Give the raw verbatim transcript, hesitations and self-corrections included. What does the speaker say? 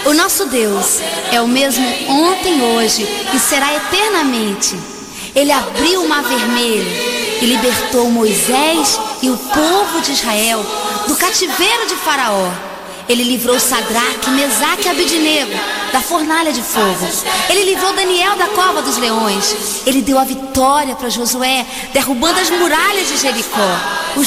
O nosso Deus é o mesmo ontem, hoje e será eternamente. Ele abriu o mar vermelho e libertou Moisés e o povo de Israel do cativeiro de Faraó. Ele livrou Sadraque, Mesaque e Abednego da fornalha de fogo. Ele livrou Daniel da cova dos leões. Ele deu a vitória para Josué, derrubando as muralhas de Jericó.